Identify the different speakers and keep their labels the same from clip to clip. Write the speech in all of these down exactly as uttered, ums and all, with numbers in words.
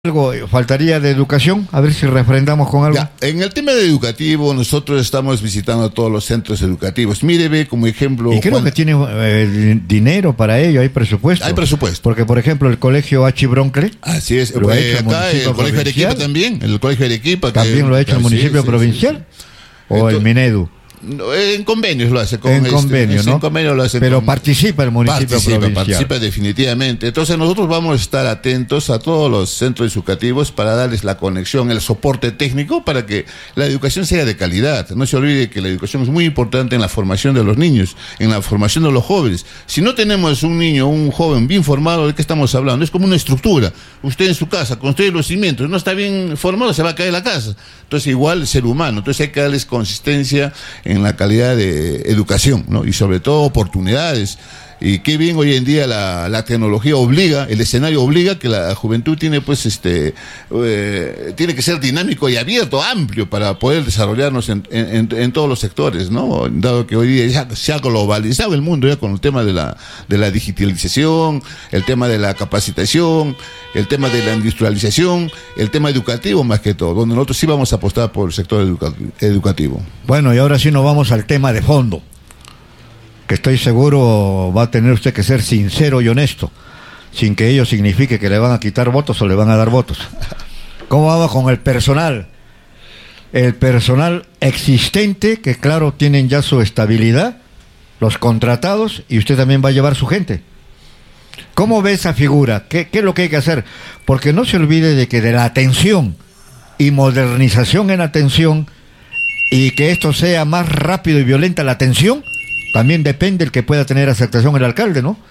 Speaker 1: Algo faltaría de educación, a ver si refrendamos con algo.
Speaker 2: Ya, en el tema de educativo, nosotros estamos visitando todos los centros educativos. Mire, ve como ejemplo.
Speaker 1: Y creo Juan... que tiene eh, dinero para ello, hay presupuesto.
Speaker 2: Hay presupuesto.
Speaker 1: Porque, por ejemplo, el colegio H. Broncle.
Speaker 2: Así es.
Speaker 1: Lo
Speaker 2: eh,
Speaker 1: ha hecho el
Speaker 2: acá el colegio de Arequipa también. El colegio de Arequipa.
Speaker 1: También
Speaker 2: que,
Speaker 1: lo ha hecho el municipio sí, provincial. Sí, sí, sí. O Entonces, el Minedu.
Speaker 2: No, en convenios lo hace con
Speaker 1: en convenio,
Speaker 2: este,
Speaker 1: ¿no?
Speaker 2: En convenio lo hace
Speaker 1: pero
Speaker 2: con,
Speaker 1: participa el municipio
Speaker 2: participa,
Speaker 1: provincial.
Speaker 2: Participa definitivamente. Entonces nosotros vamos a estar atentos a todos los centros educativos para darles la conexión, el soporte técnico para que la educación sea de calidad. No se olvide que la educación es muy importante en la formación de los niños, en la formación de los jóvenes. Si no tenemos un niño, un joven bien formado, ¿de qué estamos hablando? Es como una estructura. Usted en su casa construye los cimientos, no está bien formado, se va a caer la casa. Entonces igual el ser humano. Entonces hay que darles consistencia en la calidad de educación, ¿no? Y sobre todo oportunidades. Y qué bien hoy en día la, la tecnología obliga, el escenario obliga que la juventud tiene pues este eh, tiene que ser dinámico y abierto, amplio para poder desarrollarnos en, en, en todos los sectores, ¿no? Dado que hoy día ya se ha globalizado el mundo ya con el tema de la de la digitalización, el tema de la capacitación, el tema de la industrialización, el tema educativo más que todo, donde nosotros sí vamos a apostar por el sector educa- educativo.
Speaker 1: Bueno, y ahora sí nos vamos al tema de fondo, que estoy seguro va a tener usted que ser sincero y honesto, sin que ello signifique que le van a quitar votos o le van a dar votos. ¿Cómo vamos con el personal? El personal existente, que claro, tienen ya su estabilidad, los contratados, y usted también va a llevar su gente. ¿Cómo ve esa figura? ¿Qué, qué es lo que hay que hacer? Porque no se olvide de que de la atención y modernización en atención, y que esto sea más rápido y violenta la atención, también depende el que pueda tener aceptación el alcalde, ¿no?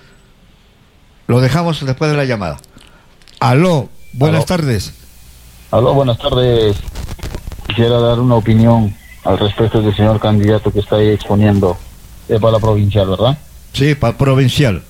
Speaker 1: Lo dejamos después de la llamada. Aló, buenas Aló. tardes.
Speaker 3: Aló, buenas tardes. Quisiera dar una opinión al respecto del señor candidato que está ahí exponiendo. Es para la provincial, ¿verdad?
Speaker 1: Sí, para provincial.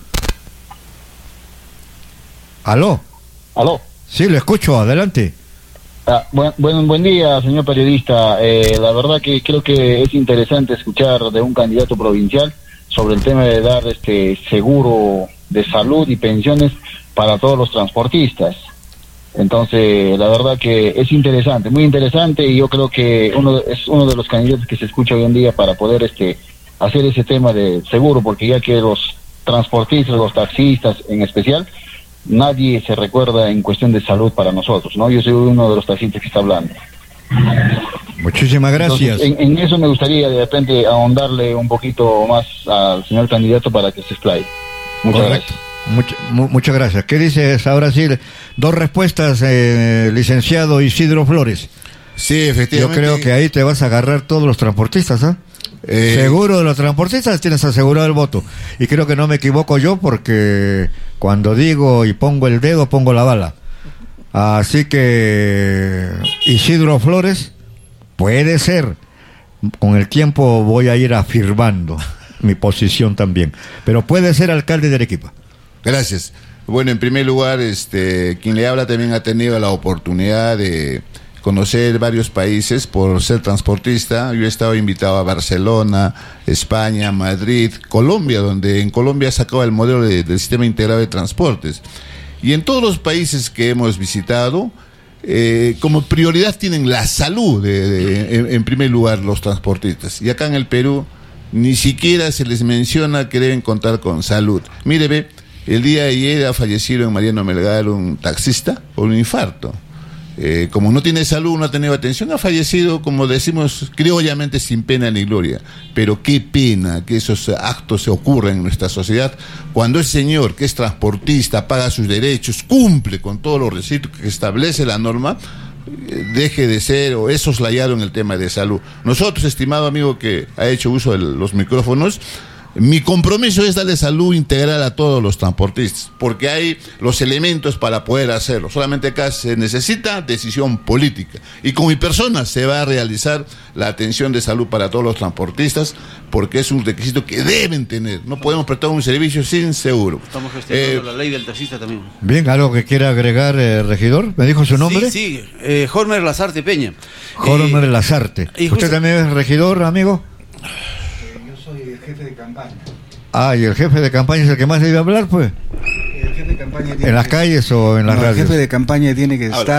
Speaker 1: Aló.
Speaker 3: Aló.
Speaker 1: Sí, le escucho, adelante.
Speaker 3: Ah, buen, buen, buen día, señor periodista. Eh, la verdad que creo que es interesante escuchar de un candidato provincial sobre el tema de dar este seguro de salud y pensiones para todos los transportistas. Entonces, la verdad que es interesante, muy interesante, y yo creo que uno es uno de los candidatos que se escucha hoy en día para poder este hacer ese tema de seguro, porque ya que los transportistas, los taxistas en especial, nadie se recuerda en cuestión de salud para nosotros, ¿no? Yo soy uno de los taxistas que está hablando.
Speaker 1: Muchísimas gracias.
Speaker 3: Entonces, en, en eso me gustaría de repente ahondarle un poquito más al señor candidato para que se explaye. Muchas
Speaker 1: Correcto.
Speaker 3: gracias.
Speaker 1: Much, mu, muchas gracias. ¿Qué dices ahora sí? Dos respuestas, eh, licenciado Isidro Flores.
Speaker 2: Sí, efectivamente.
Speaker 1: Yo creo que ahí te vas a agarrar todos los transportistas, ¿eh? Eh, seguro de los transportistas tienes asegurado el voto, y creo que no me equivoco yo, porque cuando digo y pongo el dedo pongo la bala. Así que Isidro Flores puede ser, con el tiempo voy a ir afirmando mi posición también, pero puede ser alcalde de Arequipa.
Speaker 2: Gracias. Bueno, en primer lugar, este quien le habla también ha tenido la oportunidad de conocer varios países por ser transportista. Yo he estado invitado a Barcelona, España, Madrid, Colombia, donde en Colombia ha sacado el modelo de, del sistema integrado de transportes. Y en todos los países que hemos visitado, eh, como prioridad tienen la salud de, de, en, en primer lugar los transportistas. Y acá en el Perú ni siquiera se les menciona que deben contar con salud. Mire, ve, el día de ayer ha fallecido en Mariano Melgar un taxista por un infarto. Eh, como no tiene salud, no ha tenido atención, ha fallecido, como decimos criollamente, sin pena ni gloria. Pero qué pena que esos actos se ocurran en nuestra sociedad, cuando ese señor que es transportista, paga sus derechos, cumple con todos los requisitos que establece la norma, eh, deje de ser o es soslayado en el tema de salud. Nosotros, estimado amigo que ha hecho uso de los micrófonos, mi compromiso es darle salud integral a todos los transportistas, porque hay los elementos para poder hacerlo. Solamente acá se necesita decisión política, y con mi persona se va a realizar la atención de salud para todos los transportistas, porque es un requisito que deben tener. No podemos prestar un servicio sin seguro.
Speaker 4: Estamos gestionando eh, la ley del taxista también.
Speaker 1: Bien, ¿algo que quiera agregar, eh, regidor? ¿Me dijo su nombre?
Speaker 4: Sí, sí, eh, Jormer Lazarte Peña.
Speaker 1: Jormer eh, Lazarte.
Speaker 4: Justo...
Speaker 1: ¿Usted también es regidor, amigo?
Speaker 5: Yo soy el jefe de campaña.
Speaker 1: Ah, y el jefe de campaña es el que más debe hablar, pues.
Speaker 5: El jefe de campaña tiene
Speaker 1: ¿En las
Speaker 5: que-
Speaker 1: calles o en las
Speaker 5: no, el
Speaker 1: radios?
Speaker 5: jefe de campaña tiene que
Speaker 2: Habla.
Speaker 5: estar